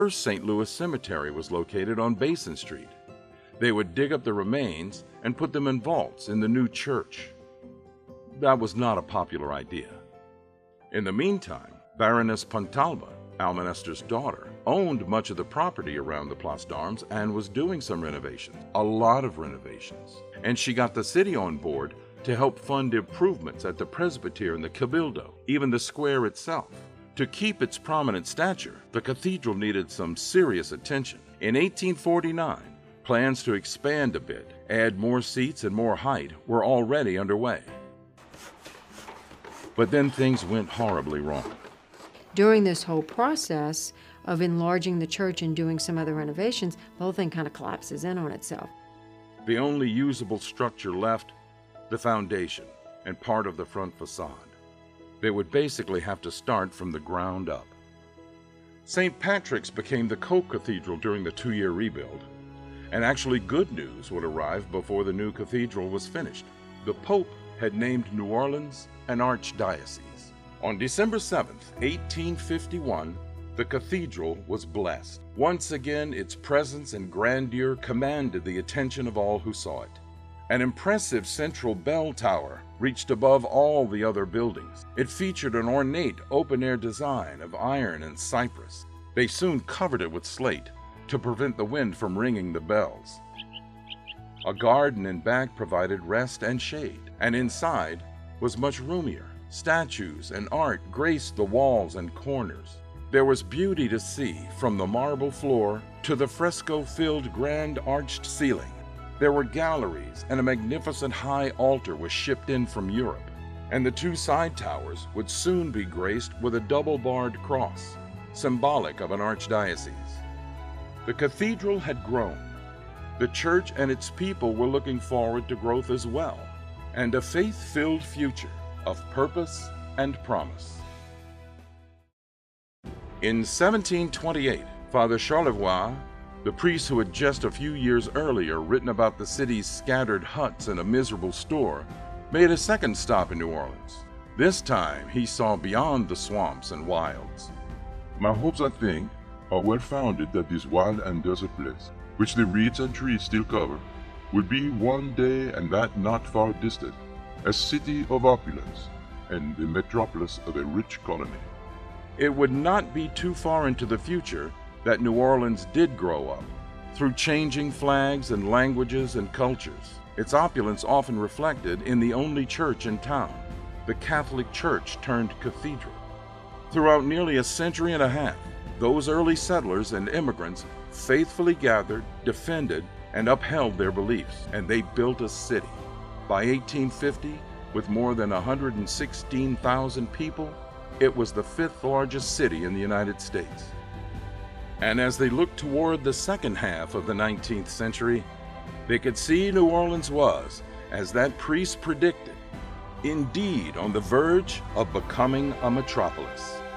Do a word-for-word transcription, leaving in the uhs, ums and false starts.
First Saint Louis Cemetery was located on Basin Street. They would dig up the remains and put them in vaults in the new church. That was not a popular idea. In the meantime, Baroness Pontalba, Alma Nestor's daughter, owned much of the property around the Place d'Armes and was doing some renovations, a lot of renovations. And she got the city on board to help fund improvements at the presbytery and the cabildo, even the square itself. To keep its prominent stature, the cathedral needed some serious attention. In eighteen forty-nine, plans to expand a bit, add more seats and more height were already underway. But then things went horribly wrong. During this whole process of enlarging the church and doing some other renovations, the whole thing kind of collapses in on itself. The only usable structure left, the foundation and part of the front facade. They would basically have to start from the ground up. Saint Patrick's became the co-cathedral during the two-year rebuild, and actually good news would arrive before the new cathedral was finished. The Pope had named New Orleans an archdiocese. On December seventh, eighteen fifty-one, the cathedral was blessed. Once again, its presence and grandeur commanded the attention of all who saw it. An impressive central bell tower reached above all the other buildings. It featured an ornate open-air design of iron and cypress. They soon covered it with slate to prevent the wind from ringing the bells. A garden in back provided rest and shade, and inside was much roomier. Statues and art graced the walls and corners. There was beauty to see from the marble floor to the fresco-filled grand arched ceiling. There were galleries, and a magnificent high altar was shipped in from Europe, and the two side towers would soon be graced with a double-barred cross, symbolic of an archdiocese. The cathedral had grown. The church and its people were looking forward to growth as well, and a faith-filled future of purpose and promise. In seventeen twenty-eight, Father Charlevoix, the priest who had just a few years earlier written about the city's scattered huts and a miserable store, made a second stop in New Orleans. This time, he saw beyond the swamps and wilds. My hopes, I think, are well founded that this wild and desert place, which the reeds and trees still cover, will be one day, and that not far distant, a city of opulence and the metropolis of a rich colony. It would not be too far into the future that New Orleans did grow up, through changing flags and languages and cultures. Its opulence often reflected in the only church in town, the Catholic Church turned cathedral. Throughout nearly a century and a half, those early settlers and immigrants faithfully gathered, defended, and upheld their beliefs, and they built a city. By eighteen fifty, with more than one hundred sixteen thousand people, it was the fifth largest city in the United States. And as they looked toward the second half of the nineteenth century, they could see New Orleans was, as that priest predicted, indeed on the verge of becoming a metropolis.